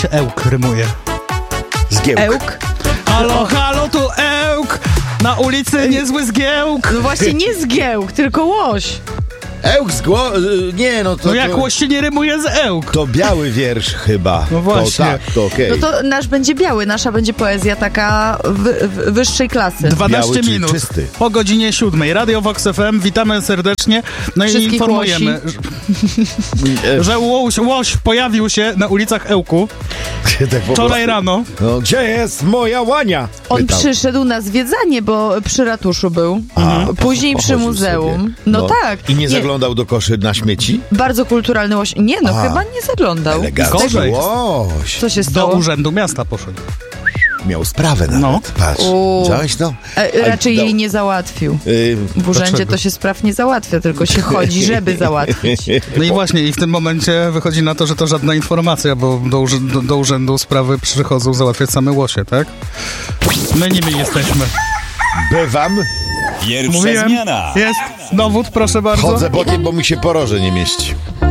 Ełk rymuje. Zgiełk. Ełk? Halo, halo, tu ełk! Na ulicy niezły zgiełk! No właśnie nie zgiełk, tylko łoś. Ełk nie, no to... No jak to, łoś się nie rymuje z ełk? to biały wiersz chyba. No właśnie. To tak, to okej. No to nasz będzie biały, nasza będzie poezja taka wyższej klasy. 12 Biały, czyli minut czysty. po godzinie 7. Radio Vox FM, witamy serdecznie. No i Wszystkich informujemy, że łoś pojawił się na ulicach Ełku Tak po prostu. wczoraj rano. No, gdzie jest moja łania? On Pytał. przyszedł na zwiedzanie, bo przy ratuszu był. Później przy pochodził muzeum. sobie. No tak. I nie zaglądał do koszy na śmieci? Bardzo kulturalny łoś. Nie no, chyba nie zaglądał. Elegancki Gorzej. łoś. Co się Do stało? urzędu miasta poszedł. Miał sprawę nawet. No. Patrz. Widziałeś to? Raczej No. jej nie załatwił. W urzędzie Dlaczego? to się spraw nie załatwia, tylko się chodzi, żeby załatwić. No i właśnie, i w tym momencie wychodzi na to, że to żadna informacja, bo do urzędu sprawy przychodzą załatwiać same łosie, tak? My nimi jesteśmy. Bywam. Pierwsza Mówiłem, zmiana. jest dowód, proszę bardzo. Chodzę bokiem, bo mi się poroże nie mieści.